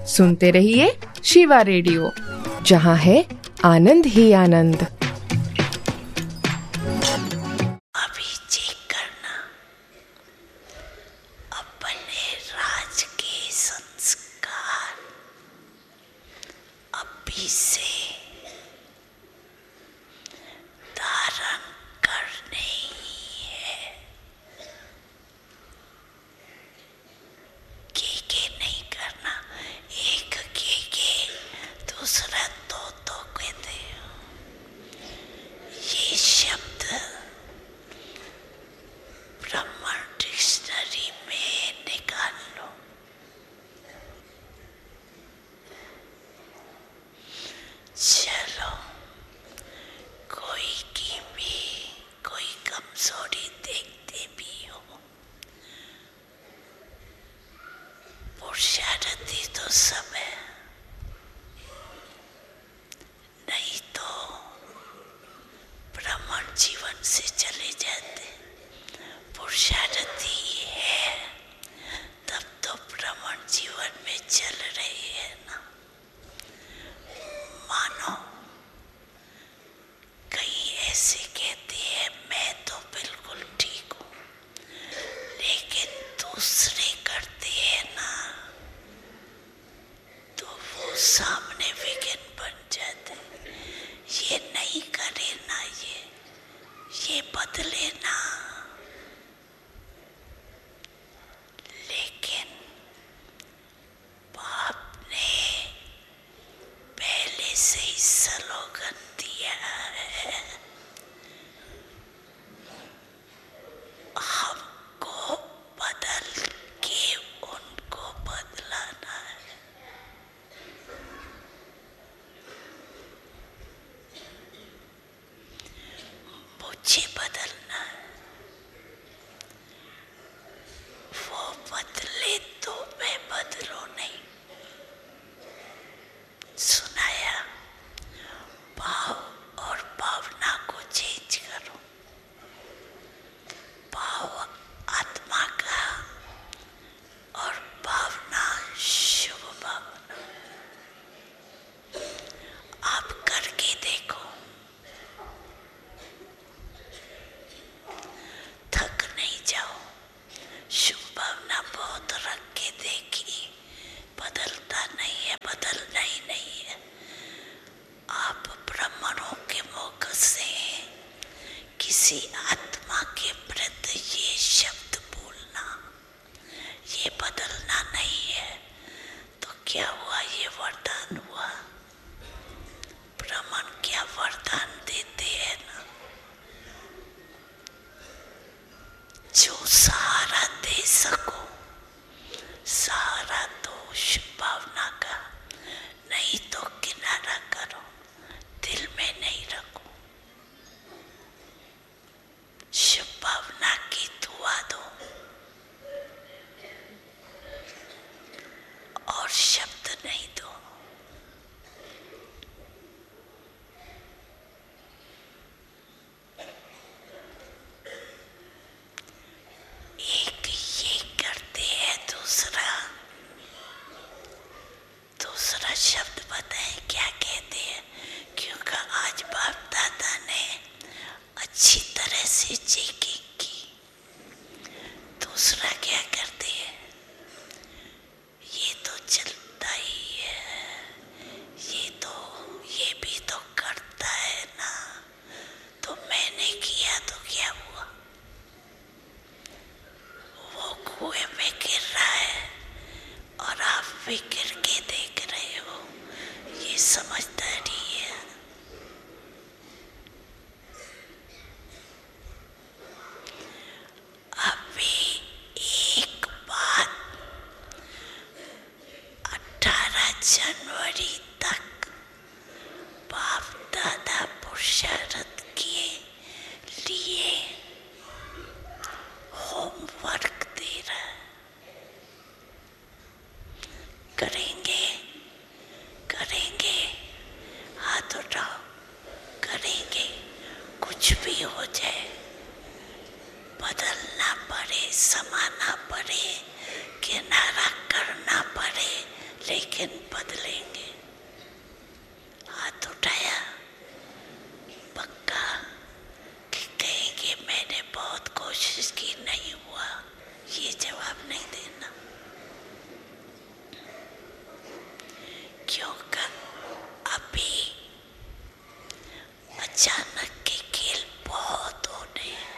सुनते रहिए शिवा रेडियो, जहाँ है आनंद ही आनंद। अभी चेक करना अपने राज के संस्कार अभी से धारण करने ही है। के नहीं करना, एक के दूसरा तो कहते हो। ये शब्द ब्राह्मण डिक्शनरी में निकाल लो। चलो, कोई की भी कोई कमजोरी देखते भी हो, पुरुषार्थी तो सब है, नहीं तो ब्राह्मण जीवन से चले जाते। पुरुषार्थी है तब तो ब्राह्मण जीवन में चल रही है ना। मानो कहीं ऐसे कहती है मैं तो बिल्कुल ठीक हूँ, लेकिन दूसरे करते हैं ना तो वो सामने विघ्न बन जाते। ये नहीं करे ना, ये बदले ना। लेकिन बाप ने पहले से ही स्लोगन दिया है, हमको बदल के उनको बदलाना है। मुझे बदलना है, वो बदले तो मैं बदलूं नहीं। सुनाया, भाव और भावना को चेंज करो। भाव आत्मा का और भावना शुभ भावना। आप करके देखो, थक नहीं जाओ। शुभ भावना बहुत रख के देखी, बदलता नहीं है, बदलना ही नहीं है। आप ब्राह्मणों के मुख से किसी आत्मा के प्रति ये शब्द बोलना, ये बदलना नहीं है, तो क्या हुआ? ये वरदान हुआ। ब्राह्मण क्या वरदान देते हैं ना, जो सहारा दे सको, सहारा दो शुभ भावना का, नहीं तो किनारा करो, दिल में नहीं रखो। शुभ भावना की दुआ दो और शब्द नहीं दो। एक ये करते हैं, दूसरा शब्द बताएं क्या कहते हैं, क्योंकि आज बाप दादा ने अच्छी तरह से चेकिंग की। दूसरा क्या करते हैं, ये तो चलता ही है, ये भी तो करता है ना, तो मैंने किया तो क्या हुआ? वो कुएं में गिर रहा है और आप भी गिर के देख रहे हो। ये समझदारी है। अभी एक बात, 18 जनवरी तक बाप दादा पुरुषार्थ के लिए होमवर्क दे रहा है। करेंगे, हाथ उठाओ, करेंगे। कुछ भी हो जाए, बदलना पड़े, समाना पड़े, किनारा करना पड़े, लेकिन लेकिन बदलेंगे। हाथ उठाया, पक्का कि कहेंगे मैंने बहुत कोशिश की, नहीं हुआ, ये जवाब नहीं देना। क्योंकि अभी अचानक के खेल बहुत होने हैं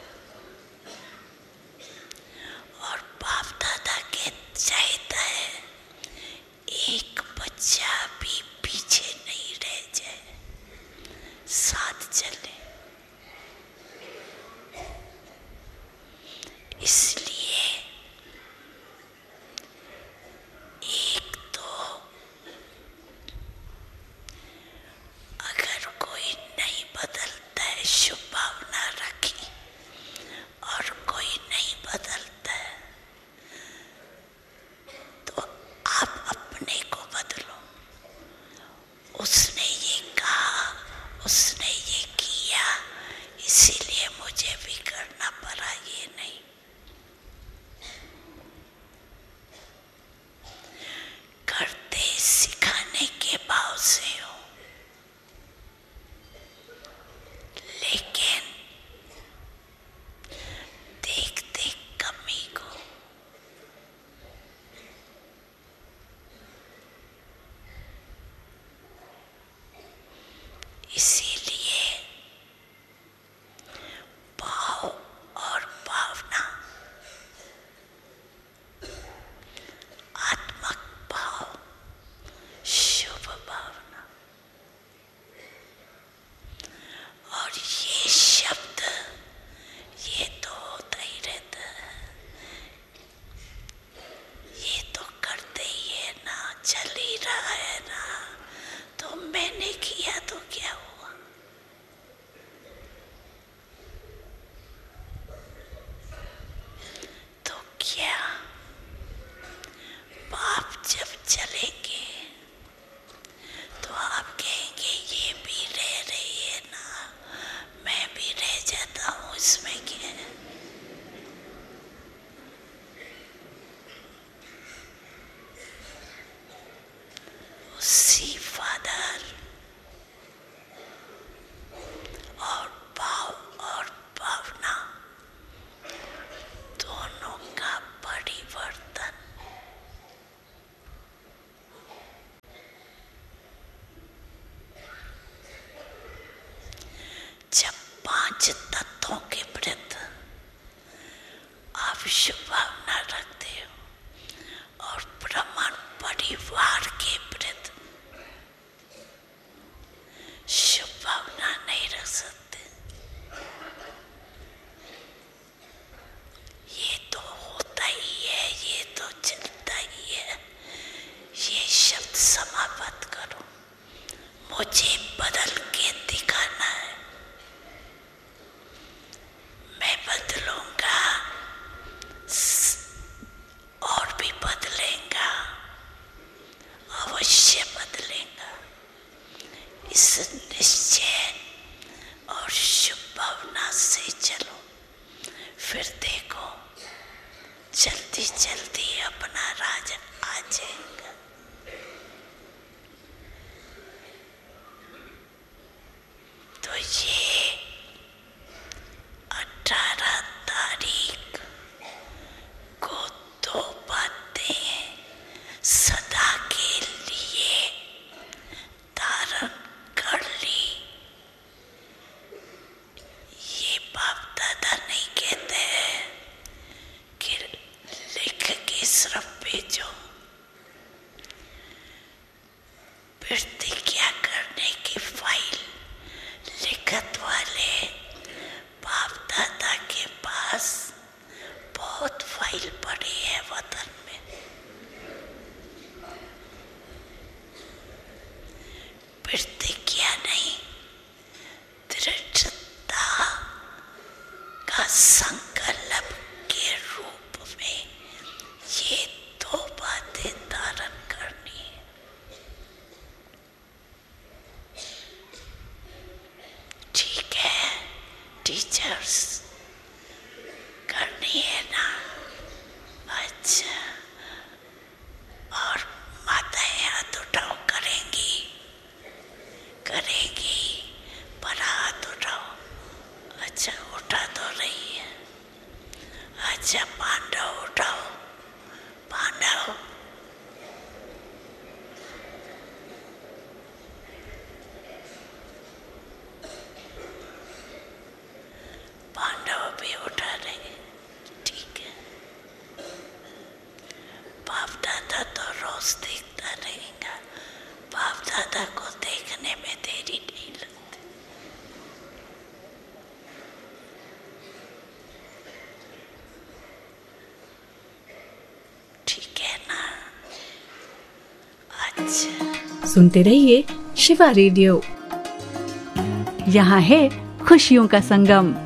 और बाप दादा के चाहता है एक बच्चा भी पीछे नहीं रह जाए, साथ चले। इसलिए एक तो अगर कोई नहीं बदलता है, शुभ भावना रखी, और कोई नहीं बदलता है तो आप अपने को बदलो। उसने ये कहा, उसने ये किया, इसीलिए मुझे भी करना पड़ा, ये नहीं। करते सिखाने के भाव से हो, लेकिन देखते कमी को। इसीलिए भाव और भावना, आत्मक भाव, शुभ भावना, और ये शब्द ये तो होता ही रहता है, ये तो करते ही है ना, चल ही रहा है ना, तो मैंने किया तो क्या हुआ। तो क्या बाप जब चलेंगे तो आप कहेंगे ये भी रह रही है ना, मैं भी रह जाता हूँ, इसमें क्या है। उसी फादर और भाव और भावना दोनों का परिवर्तन। जब 5 तत्वों के प्रति आप शुभ भावना रखते हो और ब्राह्मण परिवार के प्रति शुभ भावना नहीं रख सकते, ये तो होता ही है, ये तो चलता ही है। ये शब्द समाप्त करो, मुझे बदल के दिखाना है, मैं बदलूंगा और भी बदलेगा, अवश्य बदलेगा। इस निश्चय और शुभ भावना से चलो, फिर देखो जल्दी जल्दी अपना राज आ जाएगा। तो ये 18 तारीख को 2 बातें सदा के लिए धारण कर ली। ये बाप दादा नहीं कहते हैं कि लिख के सिर्फ भेजो। प्रतिज्ञा करने की फाइल लिखत वाले बाप दादा के पास बहुत फाइल पड़ी है वतन में। प्रतिज्ञा नहीं, दृढ़ता का संकल्प के रूप में ये 2 बातें बाप दादा तो रोज देखता रहेगा, बाप दादा को देखने में देरी नहीं लगती। ठीक है ना? अच्छा, सुनते रहिए शिवा रेडियो। यहाँ है खुशियों का संगम।